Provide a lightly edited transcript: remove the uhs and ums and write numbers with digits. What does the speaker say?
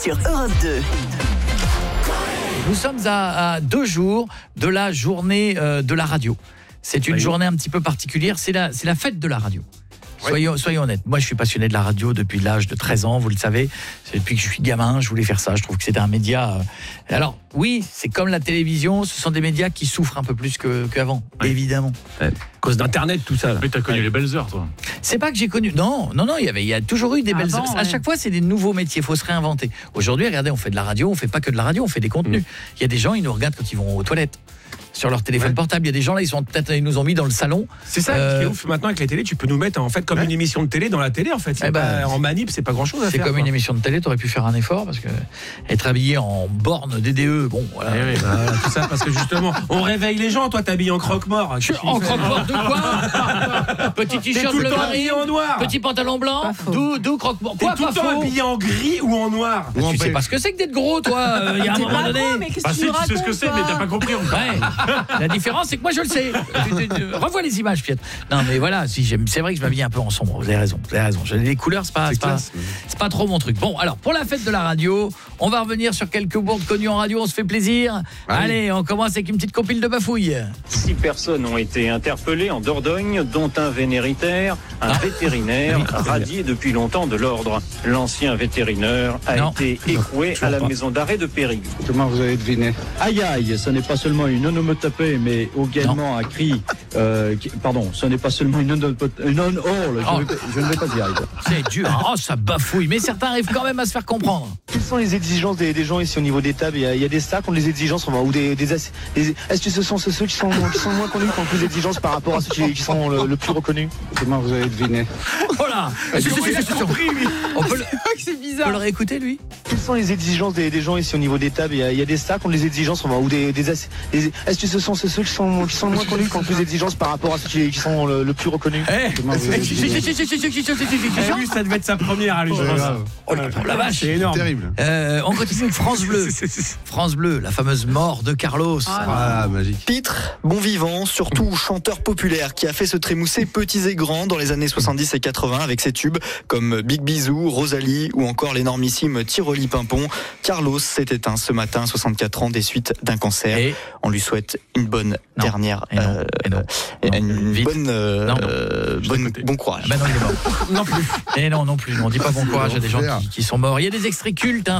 sur Europe 2. Nous sommes à 2 jours de la journée de la radio. C'est une journée un petit peu particulière, c'est la fête de la radio. Soyons honnêtes, moi je suis passionné de la radio depuis l'âge de 13 ans, vous le savez. C'est depuis que je suis gamin, je voulais faire ça, je trouve que c'était un média... Alors oui, c'est comme la télévision, ce sont des médias qui souffrent un peu plus qu'avant, évidemment. À cause d'Internet, tout ça. Mais t'as connu les belles heures, toi. C'est pas que j'ai connu... Non, il y a toujours eu des belles heures. À chaque fois, c'est des nouveaux métiers, il faut se réinventer. Aujourd'hui, regardez, on fait de la radio, on fait pas que de la radio, on fait des contenus. Il y a des gens, ils nous regardent quand ils vont aux toilettes. Sur leur téléphone portable, il y a des gens là, ils nous ont mis dans le salon. C'est ça qui est ouf. Maintenant avec les télés, tu peux nous mettre en fait comme une émission de télé dans la télé en fait. En manip, c'est pas grand chose à faire. C'est comme une émission de télé, t'aurais pu faire un effort parce que être habillé en borne DDE, bon voilà. Tout ça parce que justement, on réveille les gens. Toi, t'habilles en croque-mort. En croque-mort de quoi? Petit t-shirt bleu habillé en noir. Petit pantalon blanc. D'où croque-mort. T'es tout le temps habillé en gris ou en noir. Tu sais pas ce que c'est que d'être gros, toi. Il y a un moment donné. Ah si, tu sais ce que c'est, mais t'as pas compris. La différence, c'est que moi je le sais. Revois les images, Piet. Non, mais voilà, c'est vrai que je m'habille un peu en sombre. Vous avez raison. Les couleurs, c'est pas trop mon truc. Bon, alors pour la fête de la radio, on va revenir sur quelques bourdes connues en radio. On se fait plaisir. Allez, on commence avec une petite compile de bafouilles. 6 personnes ont été interpellées en Dordogne, dont un vénéritaire, un vétérinaire radié depuis longtemps de l'ordre. L'ancien vétérinaire a été écroué à la maison d'arrêt de Périgueux. Comment vous avez deviné? Aïe aïe, ce n'est pas seulement une onomatopée, mais également un cri. Pardon, ce n'est pas seulement une onomatopée. Je ne vais pas y arriver. C'est dur. Oh, ça bafouille. Mais certains arrivent quand même à se faire comprendre. Quelles sont les exigences des gens ici au niveau des tables? Il y a des stars qui ont des exigences, ou est-ce que ce sont ceux qui sont moins connus qui ont plus d'exigences par rapport à ceux qui sont le plus reconnus? Comment vous avez deviné? Voilà. On peut le réécouter, lui? Quelles sont les exigences des gens ici au niveau des tables? Il y a des stars qui ont des exigences, est-ce que ce sont ceux qui sont moins connus qui ont plus d'exigences par rapport à ceux qui sont le plus reconnus? Ça devait être sa première à lui. Oh la vache, c'est énorme. Terrible. On continue avec France Bleu. France Bleu, la fameuse mort de Carlos. Magique. Pitre, bon vivant, surtout chanteur populaire qui a fait se trémousser petits et grands dans les années 70 et 80 avec ses tubes comme Big Bisou, Rosalie ou encore l'énormissime Tiroli Pimpon. Carlos s'est éteint ce matin, 64 ans, des suites d'un cancer. Et on lui souhaite une bonne dernière, bon courage. Bah non, il est mort. Non plus. Et non plus. On dit pas bon courage à des gens qui sont morts. Il y a des extraits cultes.